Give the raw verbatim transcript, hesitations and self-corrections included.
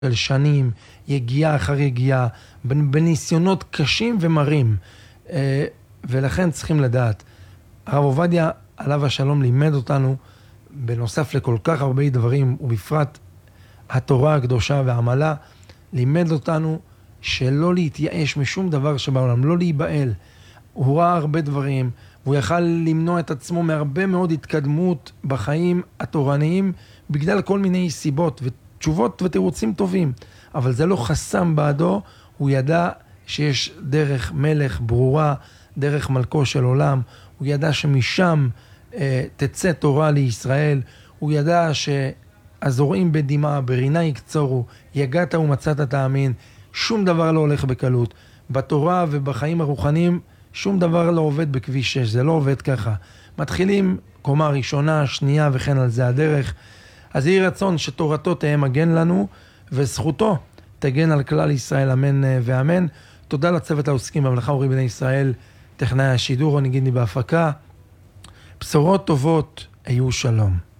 של שנים, יגיעה אחר יגיעה, בניסיונות קשים ומרים. ולכן צריכים לדעת, הרב עובדיה עליו השלום לימד אותנו, בנוסף לכל כך הרבה דברים, ובפרט התורה הקדושה והעמלה, לימד אותנו שלא להתייאש משום דבר שבעולם, לא להיבעל. הוא ראה הרבה דברים, והוא יכל למנוע את עצמו מהרבה מאוד התקדמות בחיים התורניים, בגלל כל מיני סיבות ותשובות ותירוצים טובים. אבל זה לא חסם בעדו, הוא ידע שיש דרך מלך ברורה, דרך מלכו של עולם, הוא ידע שמשם אה, תצא תורה לישראל, הוא ידע שהזורעים בדמעה, ברינה יקצורו, יגעת ומצאת תאמין, שום דבר לא הולך בקלות. בתורה ובחיים הרוחניים, שום דבר לא עובד בכביש שש, זה לא עובד ככה. מתחילים קומה ראשונה, שנייה וכן על זה הדרך. אז יהי רצון שתורתו תהיה מגן לנו, וזכותו תגן על כלל ישראל, אמן ואמן. תודה לצוות העוסקים במלאכה, אורי בני ישראל, טכנאי השידור, רוני גידני בהפקה. בשורות טובות, היו שלום.